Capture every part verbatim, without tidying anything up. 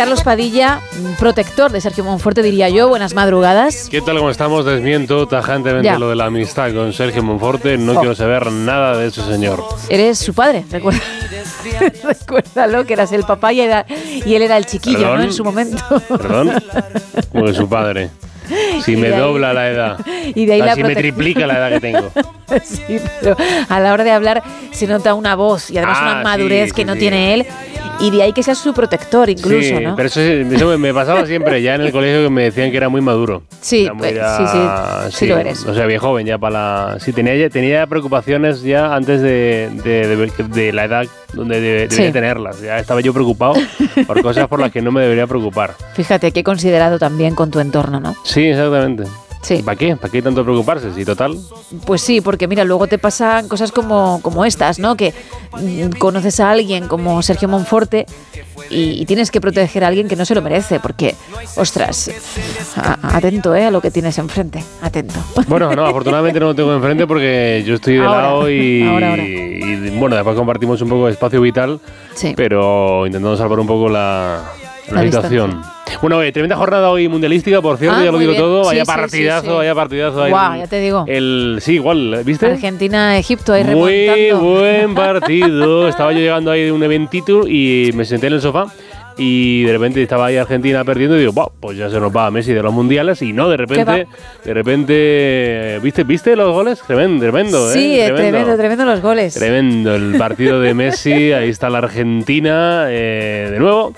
Carlos Padilla, protector de Sergio Monforte, diría yo. Buenas madrugadas. ¿Qué tal? ¿Cómo estamos? Desmiento tajantemente ya. Lo de la amistad con Sergio Monforte. No oh. quiero saber nada de ese señor. Eres su padre, recuerda. Recuérdalo, que eras el papá y, era, y él era el chiquillo, ¿Perdón? ¿no? En su momento. ¿Perdón? Como que su padre. Si me ahí, dobla la edad. Y de ahí o sea, la si prote- me triplica la edad que tengo. Sí, pero a la hora de hablar se nota una voz y además ah, una madurez sí, que sí, no sí. tiene él. Y de ahí que sea su protector incluso, sí, ¿no? Pero eso, eso me pasaba siempre, ya en el colegio, que me decían que era muy maduro. Sí, muy ya, sí, sí, sí, sí lo eres. O sea, bien joven ya para la... Sí, tenía ya, tenía preocupaciones ya antes de, de, de, de la edad donde de, debería sí. tenerlas. Ya estaba yo preocupado por cosas por las que no me debería preocupar. Fíjate, qué considerado también con tu entorno, ¿no? Sí, exactamente. Sí. ¿Para qué? ¿Para qué tanto preocuparse? Si total... Pues sí, porque mira, luego te pasan cosas como, como estas, ¿no? Que mm, conoces a alguien como Sergio Monforte y, y tienes que proteger a alguien que no se lo merece, porque, ostras, a, atento, ¿eh? A lo que tienes enfrente, atento. Bueno, no, afortunadamente no lo tengo enfrente porque yo estoy de ahora, lado y, ahora, ahora. y, bueno, después compartimos un poco de espacio vital, sí. pero intentando salvar un poco la, la, la situación. Distancia. Bueno, eh, tremenda jornada hoy mundialística, por cierto, ah, ya lo digo bien. todo. Vaya sí, partidazo, sí, sí, sí. vaya partidazo. Guau, ya te digo. El, sí, igual, ¿viste? Argentina-Egipto ahí Muy remontando. Muy buen partido. Estaba yo llegando ahí de un eventito y me senté en el sofá y de repente estaba ahí Argentina perdiendo y digo, wow, pues ya se nos va a Messi de los mundiales. Y no, de repente, de repente, ¿viste viste los goles? Tremendo, tremendo, sí, ¿eh? Tremendo, tremendo, tremendo los goles. Tremendo el partido de Messi. Ahí está la Argentina, eh, de nuevo.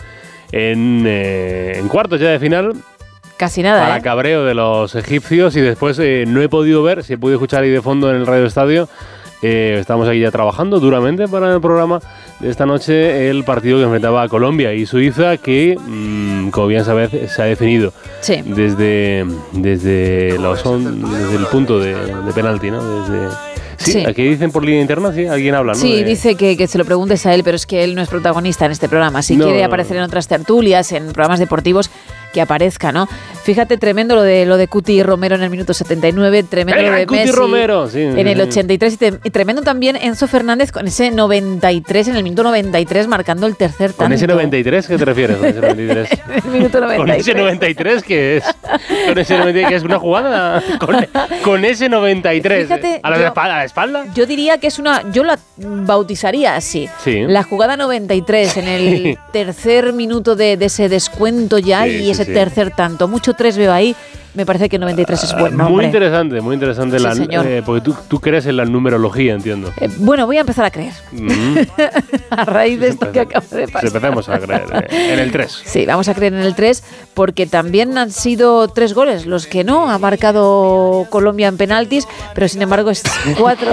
En, eh, en cuartos ya de final. Casi nada, Para ¿eh? cabreo de los egipcios. Y después eh, no he podido ver, si he podido escuchar ahí de fondo en el Radio Estadio, eh, estamos aquí ya trabajando duramente para el programa de esta noche, el partido que enfrentaba a Colombia y Suiza, que, mmm, como bien sabes, se ha definido sí. desde, desde, los, desde el punto de, de penalti, ¿no? Desde... Sí, sí. Aquí dicen por línea interna, sí, alguien habla, ¿no? Sí, de... dice que, que se lo preguntes a él, pero es que él no es protagonista en este programa. Si no, quiere no, aparecer en otras tertulias, en programas deportivos, que aparezca, ¿no? Fíjate, tremendo lo de lo de Cuti y Romero en el minuto setenta y nueve, tremendo ¡Eh, lo de Cuti Messi Romero! Sí, en el ochenta y tres, y, te, y tremendo también Enzo Fernández con ese noventa y tres, en el minuto noventa y tres, marcando el tercer tanto. ¿Con ese noventa y tres? ¿Qué te refieres con ese noventa y tres? el minuto noventa y tres. ¿Con ese noventa y tres qué es? ¿Con ese noventa y tres qué es? ¿Una jugada? Con, con ese noventa y tres. Fíjate, ¿A la, yo, espalda, ¿A la espalda? Yo diría que es una... Yo la bautizaría así. Sí. La jugada noventa y tres, en el tercer minuto de, de ese descuento ya, sí, y ese sí, tercer sí. tanto. Mucho tres veo ahí. Me parece que noventa y tres es buen nombre. Muy interesante, muy interesante. Sí, la, señor. Eh, porque tú, tú crees en la numerología, entiendo. Eh, bueno, voy a empezar a creer. Mm-hmm. A raíz de esto que acaba de pasar. Empecemos a creer eh, en el tres. Sí, vamos a creer en el tres, porque también han sido tres goles los que no ha marcado Colombia en penaltis, pero sin embargo es cuatro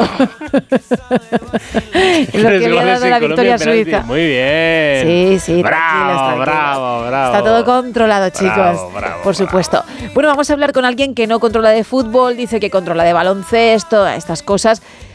lo que le ha dado la victoria a Suiza. Muy bien. Sí, sí, bravo, tranquilos, bravo, bravo. Está todo controlado, chicos. Bravo, bravo, por supuesto. Bueno, vamos a hablar con alguien que no controla de fútbol, dice que controla de baloncesto, estas cosas,